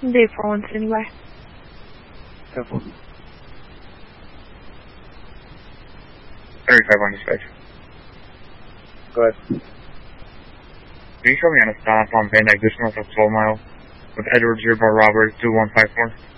Day for once anyway. Careful. 35 on dispatch. Go ahead. Can you show me on a stop on Van Dyke, just north of 12 Mile, with Edwards River Robert 2154?